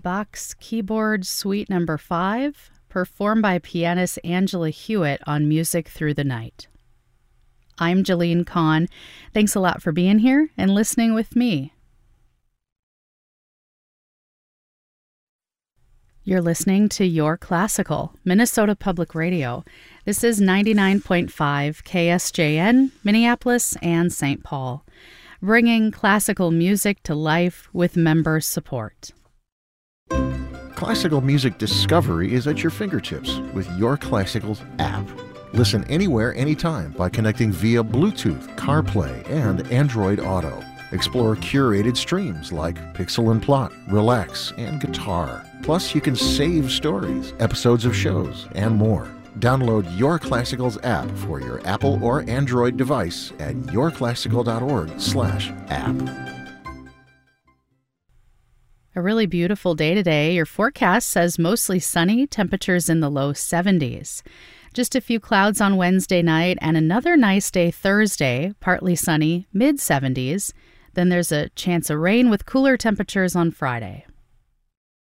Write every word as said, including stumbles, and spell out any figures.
Bach's Keyboard Suite Number five, performed by pianist Angela Hewitt on Music Through the Night. I'm Jalene Kahn. Thanks a lot for being here and listening with me. You're listening to Your Classical, Minnesota Public Radio. This is ninety-nine point five K S J N, Minneapolis and Saint Paul, bringing classical music to life with member support. Classical music discovery is at your fingertips with Your Classical's app. Listen anywhere, anytime by connecting via Bluetooth, CarPlay, and Android Auto. Explore curated streams like Pixel and Plot, Relax, and Guitar. Plus, you can save stories, episodes of shows, and more. Download Your Classical's app for your Apple or Android device at yourclassical.org slash app. A really beautiful day today. Your forecast says mostly sunny, temperatures in the low seventies. Just a few clouds on Wednesday night and another nice day Thursday, partly sunny, mid seventies. Then there's a chance of rain with cooler temperatures on Friday.